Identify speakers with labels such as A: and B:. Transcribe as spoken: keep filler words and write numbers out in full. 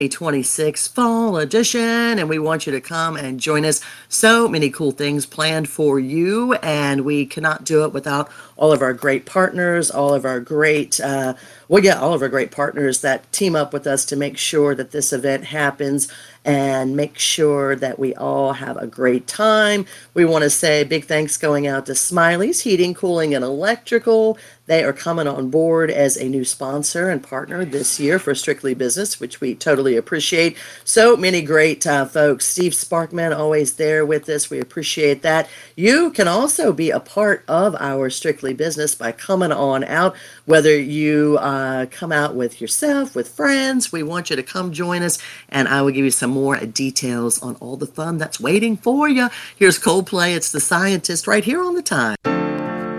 A: twenty-six fall edition, and we want you to come and join us. So many cool things planned for you, and we cannot do it without all of our great partners, all of our great uh, well yeah all of our great partners that team up with us to make sure that this event happens and make sure that we all have a great time. We want to say big thanks going out to Smiley's Heating, Cooling, and Electrical. They are coming on board as a new sponsor and partner this year for Strictly Business, which we totally appreciate. So many great uh, folks. Steve Sparkman, always there with us. We appreciate that. You can also be a part of our Strictly Business by coming on out, whether you uh, come out with yourself, with friends. We want you to come join us, and I will give you some more details on all the fun that's waiting for you. Here's Coldplay. It's The Scientist right here on The Time.